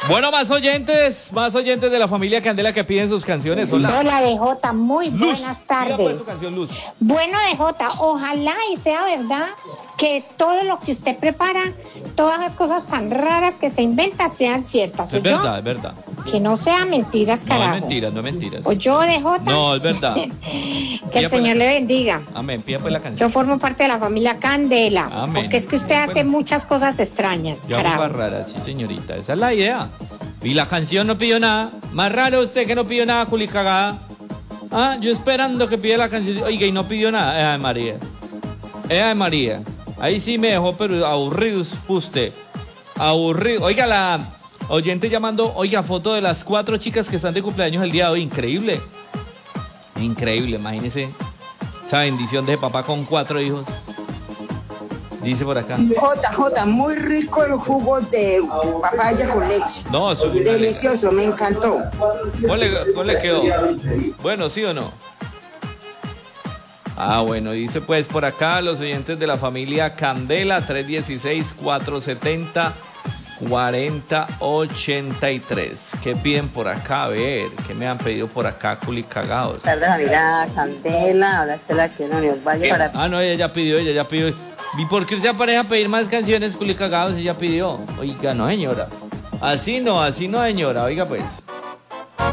Bueno, más oyentes de la familia Candela que piden sus canciones. Hola. Hola, DJ, muy Luz, buenas diga tardes. pues su canción, Luz. Bueno, DJ, ojalá y sea verdad que todo lo que usted prepara, todas las cosas tan raras que se inventa sean ciertas. Es verdad, es verdad. Que no sean mentiras, No carajo. es mentiras, no es mentiras. O yo, DJ. No, es verdad. Que el Señor le bendiga. Amén, pida pues la canción. Yo formo parte de la familia Candela. Amén. Porque es que usted hace muchas cosas extrañas, Ya carajo. más rara, sí, señorita. Esa es la idea. Y la canción no pidió nada. Más raro usted que no pidió nada, culicagada. Ah, yo esperando que pida la canción. Oiga, y no pidió nada. Esa de María. Esa de María. Ahí sí me dejó, pero aburrido usted. Aburrido. Oiga, la oyente llamando, oiga, foto de las 4 chicas que están de cumpleaños el día de hoy. Increíble. Increíble, imagínese. Esa bendición de papá con 4 hijos. Dice por acá. JJ, muy rico el jugo de papaya con leche. No, eso es delicioso, me encantó. ¿Cuál le quedó? Bueno, ¿sí o no? Ah, bueno, dice pues por acá los oyentes de la familia Candela, 316-470-4083. ¿Qué piden por acá? A ver, ¿qué me han pedido por acá, culicagados? Tarde, familia Candela, habla Estela aquí en Unión Valle para... Ah, no, ella ya pidió. ¿Y por qué usted apareja a pedir más canciones, culicagados? Ella pidió. Oiga, no, señora. Así no, señora. Oiga, pues.